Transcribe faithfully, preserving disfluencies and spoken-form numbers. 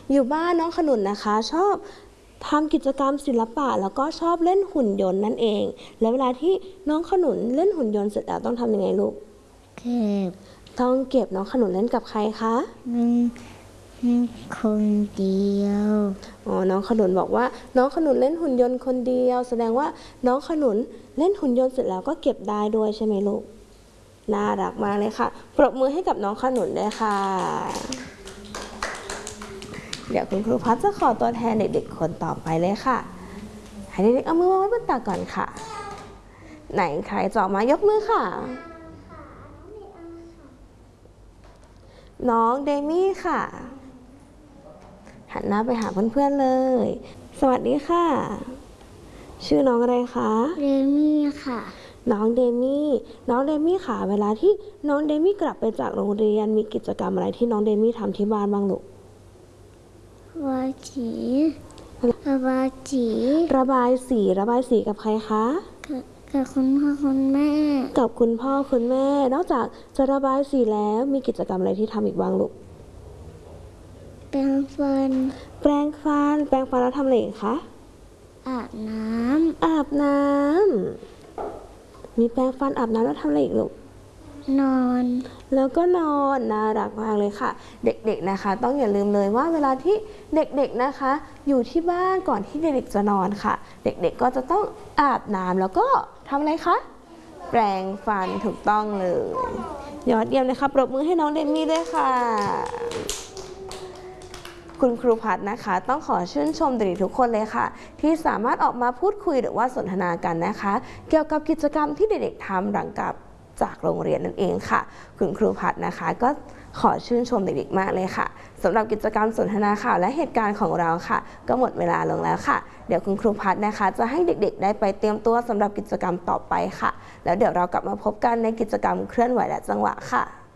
อยู่บ้านน้องขนุนนะคะชอบทำกิจกรรมศิลปะแล้วก็ชอบเล่นหุ่นยนต์นั่นเองแล้วเวลาที่น้องขนุนเล่นหุ่นยนต์เสร็จแล้วต้องทำยังไงลูกเก็บต้องเก็บน้องขนุนเล่นกับใครคะคนเดียวอ๋อน้องขนุนบอกว่าน้องขนุนเล่นหุ่นยนต์คนเดียวแสดงว่าน้องขนุนเล่นหุ่นยนต์เสร็จแล้วก็เก็บได้ด้วยใช่ไหมลูกน่ารักมากเลยค่ะปรบมือให้กับน้องขนุนด้วยค่ะเดี๋ยวคุณครูพัชจะขอตัวแทนเด็กๆคนต่อไปเลยค่ะให้เด็กๆเอามือวางไว้บนตักก่อนค่ะไหนใครจะออกมายกมือค่ะน้องเดมี่ค่ะหันหน้าไปหาเพื่อนๆเลยสวัสดีค่ะชื่อน้องอะไรคะเดมี่ค่ะน้องเดมี่น้องเดมี่ค่ะเวลาที่น้องเดมี่กลับไปจากโรงเรียนมีกิจกรรมอะไรที่น้องเดมี่ทำที่บ้านบ้างลูกระบายสีระบายสีระบายสีระบายสีกับใครคะกับคุณพ่อคุณแม่กับคุณพ่อคุณแม่นอกจากจะระบายสีแล้วมีกิจกรรมอะไรที่ทำอีกบ้างลูกแปรงฟันแปรงฟันแปรงฟันแล้วทำอะไรอีกคะอาบน้ำอาบน้ำมีแปรงฟันอาบน้ำแล้วทำอะไรอีกลูกนอนแล้วก็นอนน่ารักมากเลยค่ะเด็กๆนะคะต้องอย่าลืมเลยว่าเวลาที่เด็กๆนะคะอยู่ที่บ้านก่อนที่เด็กๆจะนอนค่ะเด็กๆก็จะต้องอาบน้ำแล้วก็ทำอะไรคะแปรงฟันถูกต้องเลยยอดเยี่ยมเลยค่ะปรบมือให้น้องเดมี่ด้วยค่ะคุณครูพัฒนะคะต้องขอชื่นชมเด็กๆทุกคนเลยค่ะที่สามารถออกมาพูดคุยหรือว่าสนทนากันนะคะเกี่ยวกับกิจกรรมที่เด็กๆทำหลังกับจากโรงเรียนนั่นเองค่ะคุณครูพัฒนะคะก็ขอชื่นชมเด็กๆมากเลยค่ะสำหรับกิจกรรมสนทนาข่าวและเหตุการณ์ของเราค่ะก็หมดเวลาลงแล้วค่ะเดี๋ยวคุณครูพัฒนะคะจะให้เด็กๆได้ไปเตรียมตัวสำหรับกิจกรรมต่อไปค่ะแล้วเดี๋ยวเรากลับมาพบกันในกิจกรรมเคลื่อนไหวและจังหวะค่ะ